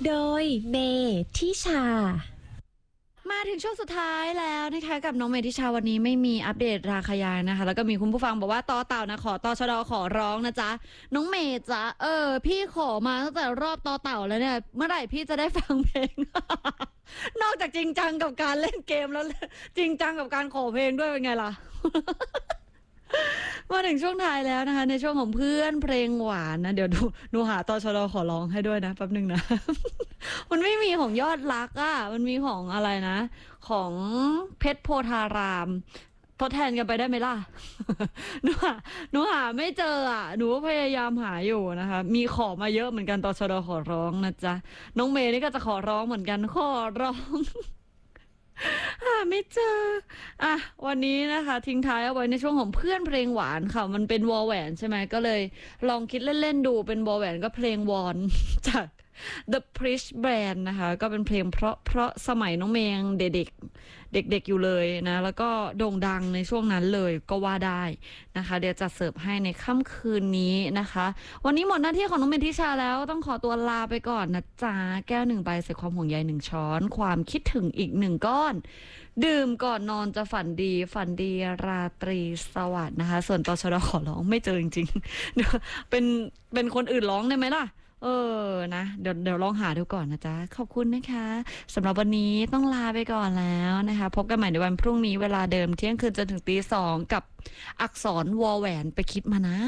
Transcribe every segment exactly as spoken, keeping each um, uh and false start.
โดยเมทิชามาถึงช่วงสุดท้ายแล้วนะคะกับน้องเมทิชาวันนี้ไม่มีอัปเดตราคายายนะคะแล้วก็มีคุณผู้ฟังบอกว่าต่อเต่านะขอต่อชดขอร้องนะจ๊ะน้องเมย์จ๊ะเออพี่ขอมาตั้งแต่รอบต่อเต่าแล้วเนี่ยเมื่อไหร่พี่จะได้ฟังเพลง นอกจากจริงจังกับการเล่นเกมแล้วจริงจังกับการขอเพลงด้วยเป็นไงล่ะ มาถึงช่วงท้ายแล้วนะคะในช่วงของเพื่อนเพลงหวานนะเดี๋ยวดูดูหาตชดขอร้องให้ด้วยนะแป๊บนึงนะ มันไม่มีของยอดรักอ่ะมันมีของอะไรนะของเพชรโพธารามทดแทนกันไปได้ไหมล่ะ หนูหาหนูหาไม่เจออ่ะหนูพยายามหาอยู่นะคะมีขอมาเยอะเหมือนกันตชดขอร้องนะจ๊ะน้องเมย์นี่ก็จะขอร้องเหมือนกันขอร้อง หาไม่เจออ่ะวันนี้นะคะทิ้งท้ายเอาไว้ในช่วงของเพื่อนเพลงหวานค่ะมันเป็นวอลแหวนใช่ไหมก็เลยลองคิดเล่นๆดูเป็นวอลแหวนก็เพลงวอน จาก The Prish Band นะคะก็เป็นเพลงเพราะเพราะสมัยน้องเมงเด็กๆเด็กๆอยู่เลยนะแล้วก็โด่งดังในช่วงนั้นเลยก็ว่าได้นะคะเดี๋ยวจะเสิร์ฟให้ในค่ำคืนนี้นะคะวันนี้หมดหน้าที่ของน้องเมทิชาแล้วต้องขอตัวลาไปก่อนนะจ๊ะแก้วหนึ่งใบใส่ความห่วงใยหนึ่งช้อนความคิดถึงอีกหนึ่งก้อนดื่มก่อนนอนจะฝันดีฝันดีราตรีสวัสดิ์นะคะส่วนตชดขอร้องไม่เจอจริงๆเดี๋ยวเป็นเป็นคนอื่นร้องได้ไหมล่ะเออนะเดี๋ยวเดี๋ยวลองหาดูก่อนนะจ๊ะขอบคุณนะคะสำหรับวันนี้ต้องลาไปก่อนแล้วนะคะพบกันใหม่ในวันพรุ่งนี้เวลาเดิมเที่ยงคืนจนถึงตีสองกับอักษรวอแหวนไปคิดมานะ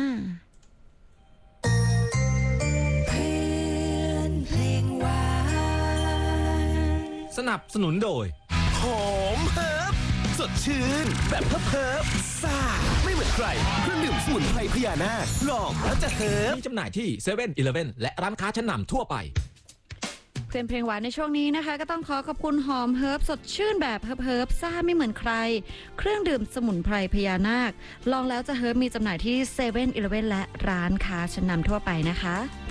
เพื่อนเพลงหวานสนับสนุนโดยหอมเฮิร์บสดชื่นแบบเฮิร์บเฮิร์บซ่าไม่เหมือนใครเครื่องดื่มสมุนไพรพญานาคลองแล้วจะเฮิร์บมีจำหน่ายที่เซเว่นอีเลฟเว่นและร้านค้าชั้นนำทั่วไปเพื่อนเพลงหวานในช่วงนี้นะคะก็ต้องขอขอบคุณหอมเฮิร์บสดชื่นแบบเฮิร์บเฮิร์บซ่าไม่เหมือนใครเครื่องดื่มสมุนไพรพญานาคลองแล้วจะเฮิร์บมีจำหน่ายที่เซเว่นอีเลฟเว่นและร้านค้าชั้นนำทั่วไปนะคะ